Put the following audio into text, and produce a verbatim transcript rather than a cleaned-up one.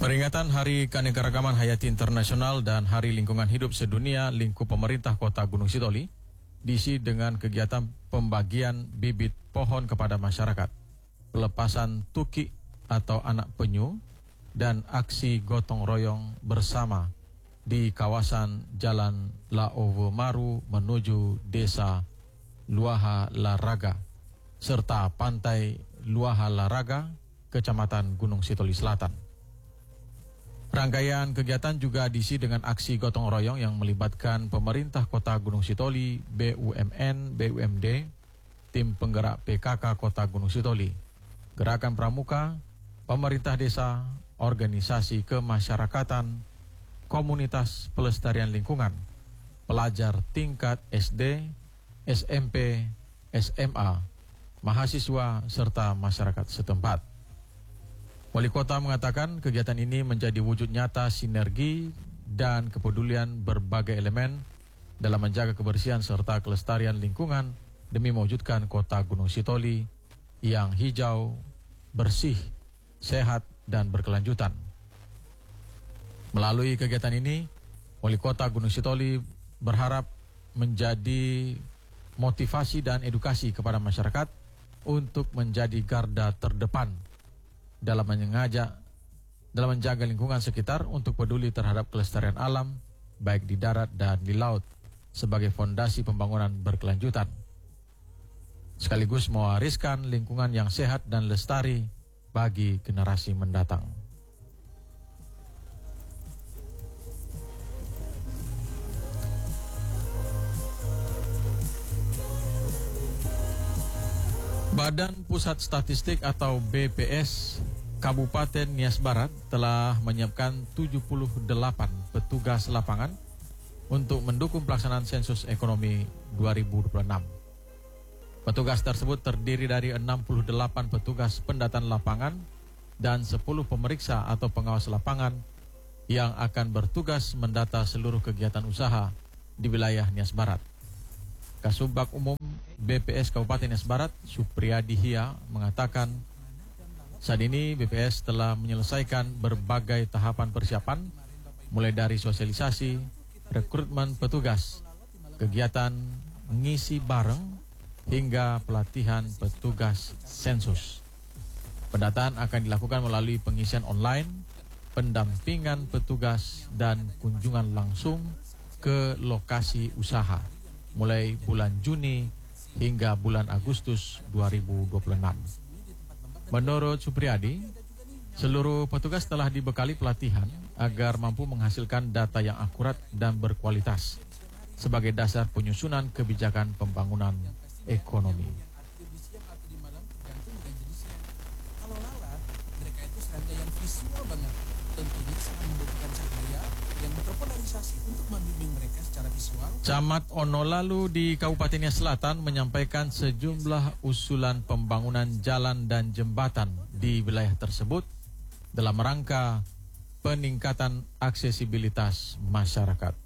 Peringatan Hari Keanekaragaman Hayati Internasional dan Hari Lingkungan Hidup Sedunia lingkup pemerintah Kota Gunung Sitoli diisi dengan kegiatan pembagian bibit pohon kepada masyarakat, pelepasan tuki atau anak penyu, dan aksi gotong royong bersama di kawasan Jalan Laowo Maru menuju Desa Luaha Laraga serta Pantai Luaha Laraga, Kecamatan Gunung Sitoli Selatan. Rangkaian kegiatan juga diisi dengan aksi gotong royong yang melibatkan pemerintah Kota Gunung Sitoli, B U M N, B U M D, tim penggerak P K K Kota Gunung Sitoli, Gerakan Pramuka, pemerintah desa, organisasi kemasyarakatan, komunitas pelestarian lingkungan, pelajar tingkat S D, S M P, S M A, mahasiswa, serta masyarakat setempat. Wali Kota mengatakan kegiatan ini menjadi wujud nyata sinergi dan kepedulian berbagai elemen dalam menjaga kebersihan serta kelestarian lingkungan demi mewujudkan Kota Gunung Sitoli yang hijau, bersih, sehat, dan berkelanjutan. Melalui kegiatan ini, Wali Kota Gunung Sitoli berharap menjadi motivasi dan edukasi kepada masyarakat untuk menjadi garda terdepan dalam mengajak dalam menjaga lingkungan sekitar untuk peduli terhadap kelestarian alam baik di darat dan di laut sebagai fondasi pembangunan berkelanjutan, sekaligus mewariskan lingkungan yang sehat dan lestari bagi generasi mendatang. Badan Pusat Statistik atau B P S Kabupaten Nias Barat telah menyiapkan tujuh puluh delapan petugas lapangan untuk mendukung pelaksanaan sensus ekonomi dua ribu dua puluh enam. Petugas tersebut terdiri dari enam puluh delapan petugas pendataan lapangan dan sepuluh pemeriksa atau pengawas lapangan yang akan bertugas mendata seluruh kegiatan usaha di wilayah Nias Barat. Kasubag Umum B P S Kabupaten Nias Barat, Supriyadi Hia, mengatakan saat ini B P S telah menyelesaikan berbagai tahapan persiapan, mulai dari sosialisasi, rekrutmen petugas, kegiatan ngisi bareng, hingga pelatihan petugas sensus. Pendataan akan dilakukan melalui pengisian online, pendampingan petugas, dan kunjungan langsung ke lokasi usaha mulai bulan Juni hingga bulan Agustus dua ribu dua puluh enam. Menurut Supriyadi, seluruh petugas telah dibekali pelatihan agar mampu menghasilkan data yang akurat dan berkualitas sebagai dasar penyusunan kebijakan pembangunan ekonomi. Kalau lalat, mereka itu serangkaian visual banget. Tentunya sangat membutuhkan cahaya yang terpolarisasi untuk membimbing mereka secara visual. Camat Onolalu di Kabupaten Nias Selatan menyampaikan sejumlah usulan pembangunan jalan dan jembatan di wilayah tersebut dalam rangka peningkatan aksesibilitas masyarakat.